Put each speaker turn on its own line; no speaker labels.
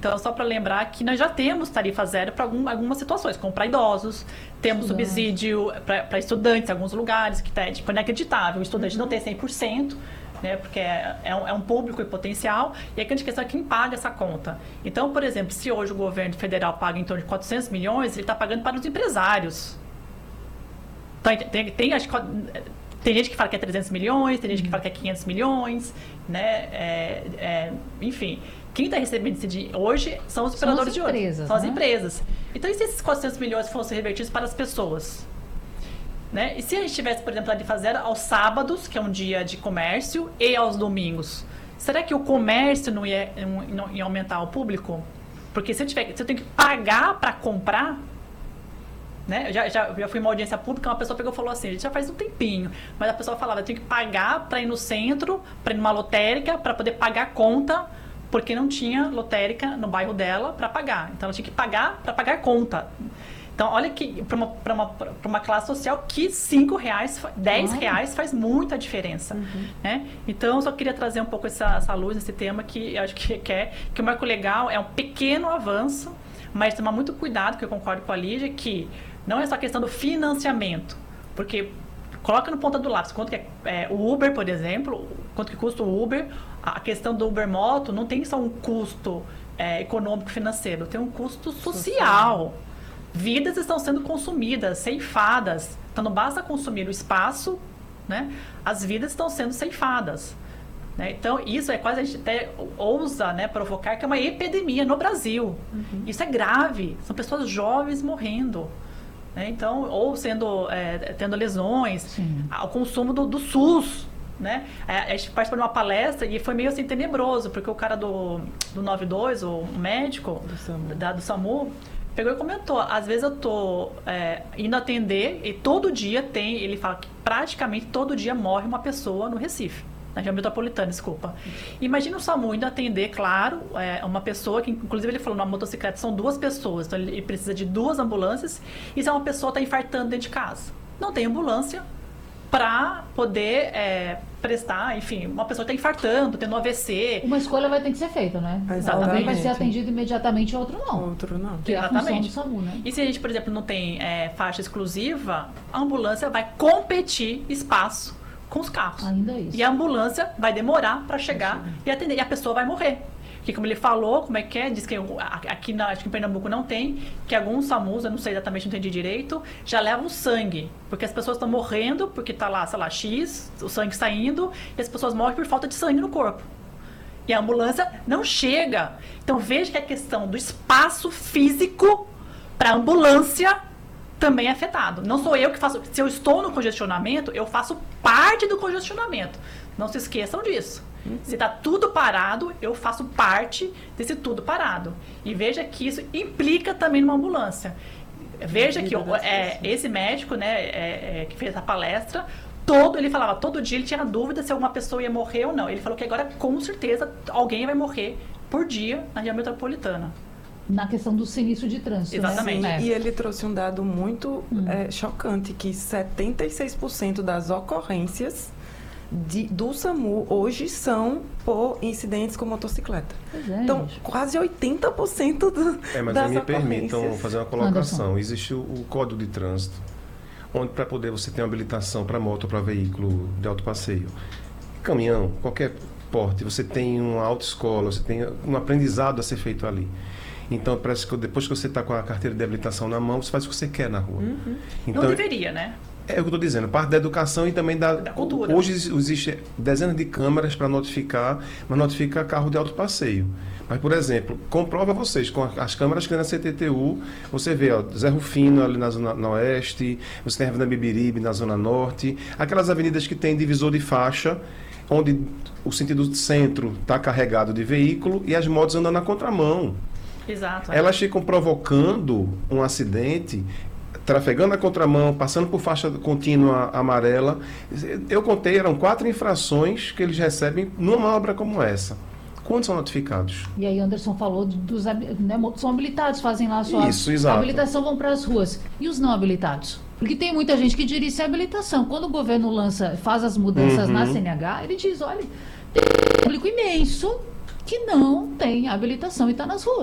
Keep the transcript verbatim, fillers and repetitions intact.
Então, só para lembrar que nós já temos tarifa zero para algum, algumas situações, como para idosos, temos Estudante. subsídio para estudantes em alguns lugares, que tá, tipo, é inacreditável, o estudante uhum. não tem cem por cento, né, porque é, é, um, é um público em potencial, e a grande questão é quem paga essa conta. Então, por exemplo, se hoje o governo federal paga em torno de quatrocentos milhões, ele está pagando para os empresários. Então, tem, tem, acho que, tem gente que fala que é trezentos milhões, tem gente que fala que é quinhentos milhões, né, é, é, enfim... Quem está recebendo esse dinheiro hoje são os operadores de hoje. São as
né?
empresas. Então, e se esses quatrocentos milhões fossem revertidos para as pessoas? Né? E se a gente tivesse, por exemplo, a tarifa zero aos sábados, que é um dia de comércio, e aos domingos? Será que o comércio não ia, não ia aumentar o público? Porque se eu, tiver, se eu tenho que pagar para comprar... Né? Eu já, já, já fui em uma audiência pública, uma pessoa pegou e falou assim, a gente já faz um tempinho, mas a pessoa falava, eu tenho que pagar para ir no centro, para ir numa lotérica, para poder pagar a conta... porque não tinha lotérica no bairro dela para pagar. Então, ela tinha que pagar para pagar conta. Então, olha que para uma, para uma, para uma classe social que cinco reais, dez reais faz muita diferença. Uhum. Né? Então, eu só queria trazer um pouco essa, essa luz nesse tema que eu acho que quer, que o Marco Legal é um pequeno avanço, mas tomar muito cuidado, que eu concordo com a Lígia, que não é só questão do financiamento, porque coloca no ponta do lápis quanto que é, é o Uber, por exemplo, quanto que custa o Uber. A questão do Uber Moto não tem só um custo é, econômico financeiro, tem um custo social. social. Vidas estão sendo consumidas, ceifadas. Então não basta consumir o espaço, né? As vidas estão sendo ceifadas. Né? Então isso é quase, a gente até ousa, né, provocar que é uma epidemia no Brasil. Uhum. Isso é grave, são pessoas jovens morrendo. Né? Então, ou sendo, é, tendo lesões, Sim. o consumo do, do SUS. Né? A gente participou de uma palestra e foi meio assim tenebroso, porque o cara do, do noventa e dois, o médico do SAMU, da, do SAMU pegou e comentou, às vezes eu tô é, indo atender e todo dia tem, ele fala que praticamente todo dia morre uma pessoa no Recife, na região metropolitana, desculpa. Imagina o SAMU indo atender, claro, é, uma pessoa que, inclusive ele falou, numa motocicleta são duas pessoas, então ele precisa de duas ambulâncias, e se uma pessoa está infartando dentro de casa, não tem ambulância para poder é, prestar, enfim, uma pessoa está infartando, tendo um A V C.
Uma escolha vai ter que ser feita, né?
Exatamente.
Alguém vai ser atendido imediatamente, outro não.
Outro não.
Que é a função do SAMU, né?
E se a gente, por exemplo, não tem é, faixa exclusiva, a ambulância vai competir espaço com os carros.
Ainda isso.
E a ambulância vai demorar para chegar e atender, e a pessoa vai morrer. Que como ele falou, como é que é, diz que aqui na, acho que em Pernambuco não tem, que alguns SAMUs, eu não sei exatamente, não entendi direito, já levam sangue, porque as pessoas estão morrendo, porque está lá, sei lá, X, o sangue saindo, e as pessoas morrem por falta de sangue no corpo. E a ambulância não chega. Então veja que a questão do espaço físico para a ambulância também é afetado. Não sou eu que faço, se eu estou no congestionamento, eu faço parte do congestionamento. Não se esqueçam disso. Se está tudo parado, eu faço parte desse tudo parado. E veja que isso implica também numa ambulância. Veja que é, esse médico, né, é, é, que fez a palestra, todo, ele falava, todo dia ele tinha dúvida se alguma pessoa ia morrer ou não. Ele falou que agora, com certeza, alguém vai morrer por dia na região metropolitana.
Na questão do sinistro de trânsito.
Exatamente.
Né? E ele trouxe um dado muito hum. é, chocante, que setenta e seis por cento das ocorrências De, do SAMU hoje são por incidentes com motocicleta.
É,
então,
gente.
quase oitenta por cento do,
é, mas
das
me
ocorrências.
permitam fazer uma colocação.
Anderson.
Existe o, o Código de Trânsito, onde para poder você ter uma habilitação para moto ou para veículo de alto passeio, caminhão, qualquer porte, você tem uma autoescola, você tem um aprendizado a ser feito ali. Então, parece que depois que você está com a carteira de habilitação na mão, você faz o que você quer na rua.
Uhum.
Então,
não deveria, né?
É o que eu estou dizendo, parte da educação e também da,
da cultura.
Hoje existe dezenas de câmaras para notificar, mas notifica carro de alto passeio. Mas, por exemplo, comprova vocês, com as câmaras que tem na C T T U, você vê, ó, Zé Rufino ali na zona na oeste, você tem a Avenida Bibiribe na zona norte, aquelas avenidas que tem divisor de faixa, onde o sentido centro está carregado de veículo e as motos andam na contramão.
Exato.
Elas ficam provocando um acidente, trafegando a contramão, passando por faixa contínua amarela. Eu contei, eram quatro infrações que eles recebem numa obra como essa. Quantos são notificados?
E aí Anderson falou dos, né, são habilitados, fazem lá a sua
Isso, exato.
habilitação, vão para as ruas. E os não habilitados? Porque tem muita gente que diria isso é habilitação. Quando o governo lança, faz as mudanças uhum. na C N H, ele diz, olha, tem um público imenso que não tem habilitação e está nas ruas.